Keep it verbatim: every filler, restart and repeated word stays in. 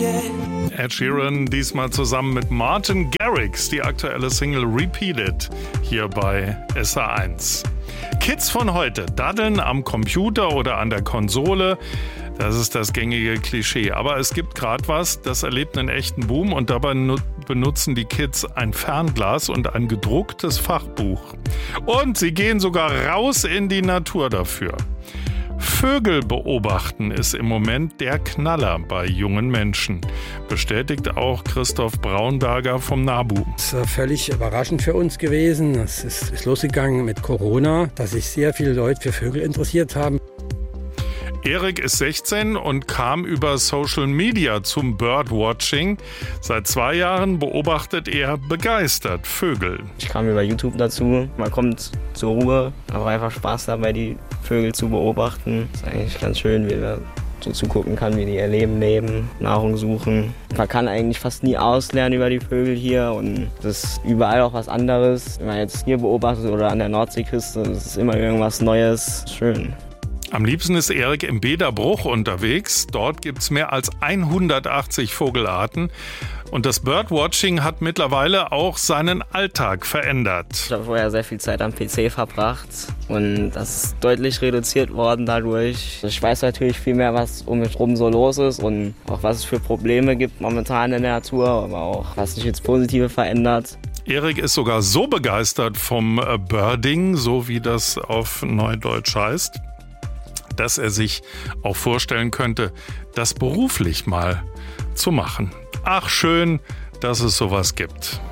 Ed Sheeran diesmal zusammen mit Martin Garrix, die aktuelle Single Repeated, hier bei S R eins. Kids von heute daddeln am Computer oder an der Konsole. Das ist das gängige Klischee. Aber es gibt gerade was, das erlebt einen echten Boom und dabei benutzen die Kids ein Fernglas und ein gedrucktes Fachbuch. Und sie gehen sogar raus in die Natur dafür. Vögel beobachten ist im Moment der Knaller bei jungen Menschen, bestätigt auch Christoph Braunberger vom NABU. Das war völlig überraschend für uns gewesen. Es ist, ist losgegangen mit Corona, dass sich sehr viele Leute für Vögel interessiert haben. Erik ist sechzehn und kam über Social Media zum Birdwatching. Seit zwei Jahren beobachtet er begeistert Vögel. Ich kam über YouTube dazu. Man kommt zur Ruhe, aber einfach Spaß dabei, die Vögel zu beobachten. Das ist eigentlich ganz schön, wie man so zugucken kann, wie die ihr Leben leben, Nahrung suchen. Man kann eigentlich fast nie auslernen über die Vögel hier und das ist überall auch was anderes. Wenn man jetzt hier beobachtet oder an der Nordseeküste, das ist immer irgendwas Neues. Schön. Am liebsten ist Erik im Bederbruch unterwegs. Dort gibt es mehr als hundertachtzig Vogelarten. Und das Birdwatching hat mittlerweile auch seinen Alltag verändert. Ich habe vorher sehr viel Zeit am P C verbracht und das ist deutlich reduziert worden dadurch. Ich weiß natürlich viel mehr, was um mich herum so los ist und auch was es für Probleme gibt momentan in der Natur, aber auch was sich jetzt Positive verändert. Erik ist sogar so begeistert vom Birding, so wie das auf Neudeutsch heißt, dass er sich auch vorstellen könnte, das beruflich mal zu machen. Ach, schön, dass es sowas gibt.